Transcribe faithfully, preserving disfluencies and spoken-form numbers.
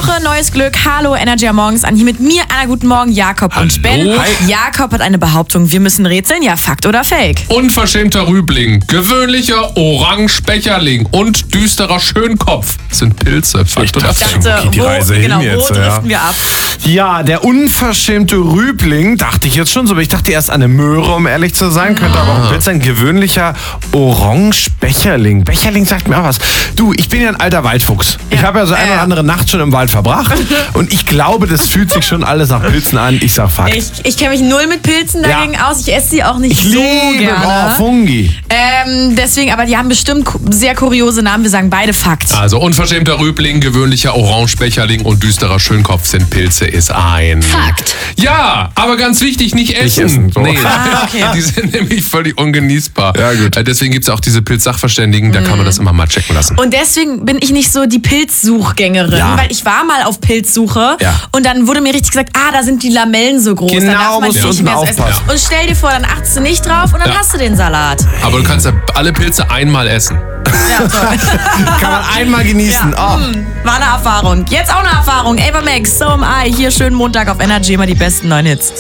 Woche, neues Glück. Hallo, Energy am Morgens an. Hier mit mir, Anna, guten Morgen, Jakob Hallo. und Ben. Hi. Jakob hat eine Behauptung, wir müssen rätseln. Ja, Fakt oder Fake? Unverschämter Rübling, gewöhnlicher Orange-Becherling und düsterer Schönkopf sind Pilze. Fakt oder Ich Fake? dachte, geht die wo, Reise hin genau, jetzt, wo ja. driften wir ab? Ja, der unverschämte Rübling, dachte ich jetzt schon so, aber ich dachte erst an eine Möhre, um ehrlich zu sein. Könnte aber auch ein Pilz sein. Gewöhnlicher Orange-Becherling. Becherling sagt mir auch was. Du, ich bin ja ein alter Waldfuchs. Ich Ja. habe ja so eine Äh. oder andere Nacht schon im Wald verbracht. Und ich glaube, das fühlt sich schon alles nach Pilzen an. Ich sag Fakt. Ich, ich kenne mich null mit Pilzen Ja. dagegen aus. Ich esse sie auch nicht Ich so liebe gerne. oh, Fungi. ähm, deswegen, aber die haben bestimmt ku- sehr kuriose Namen. Wir sagen beide Fakt. Also unverschämter Rübling, gewöhnlicher Orange-Becherling und düsterer Schönkopf sind Pilze, ist ein. Fakt. Ja, aber ganz wichtig, nicht essen. essen, so. Nee, Ah, okay. die sind nämlich völlig ungenießbar. Ja, gut. Äh, Deswegen gibt es auch diese Pilz-Sachverständigen, da kann man das immer mal checken lassen. Und deswegen bin ich nicht so die Pilzsuchgängerin, Ja. weil ich war mal auf Pilzsuche Ja. und dann wurde mir richtig gesagt, ah, da sind die Lamellen so groß, Genau, dann darf man musst die du nicht unten mehr so essen. aufpassen. Und stell dir vor, dann achtest du nicht drauf und dann Ja. hast du den Salat. Aber du kannst ja alle Pilze einmal essen. Ja, toll. Kann man einmal genießen. Ja, Oh. mm, war eine Erfahrung. Jetzt auch eine Erfahrung. Ava Max, So Am I. Hier schönen Montag auf Energy, immer die besten neuen Hits.